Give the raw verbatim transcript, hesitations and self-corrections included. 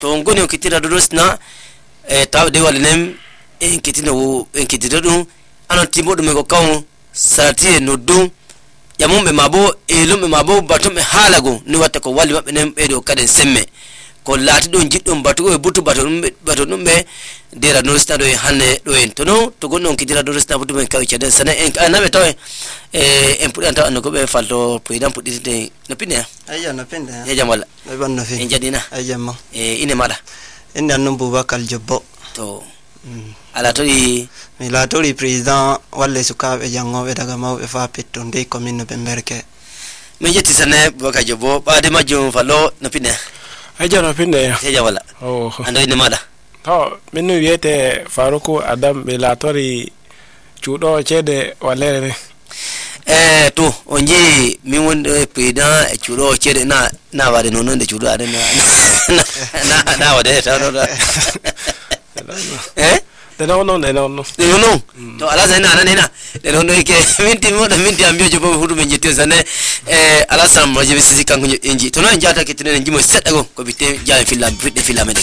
to ngoni kitira dodosna e taw de walnem en kitina wo en kitira dum anon timbo dum ko kaw sarati no dum yamumbe mabo e lumbe mabo batum e halago ni watta ko walli mabbe nem be do kaden semme ko laati don jiddum batu e butu batu batu numbe dera no stado e hanne do en to no to gonnon kitira do resta butu men kaw cede sana en anabe taw e en pudanta an ko be falto president pudite no pinne ayya no pinne e jamala e banno fi en jadina ayya ma e ine mala en annon bubakal jobbo to ala to yi mi la to ri president walle sukabe jangobe daga mawbe fa petto ndey commune be berke mi jetti sana bubakal jobbo baade majjo fallo no pinne ayya no pinne e jamala oh ando ine mala to minu wiete faruku adam be la to ri chudo cede walere eh to onje mi wonde president e chudo cede na na wade nono de chudo ade na na na wade ta no eh de no no de no no de no to ala zaina na nena de no ke minti mo da minti ambio jobo hudu men jete sane eh ala sam mo je bisi kan kunyo enji to no njata ke tene njimo sedda go ko bitte jaa filla bidde filla men